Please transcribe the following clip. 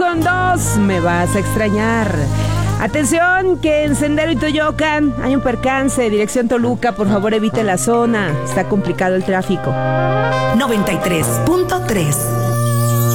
con 2, me vas a extrañar. Atención, que en Sendero y Toyocan hay un percance, dirección Toluca, por favor evite la zona, está complicado el tráfico. 93.3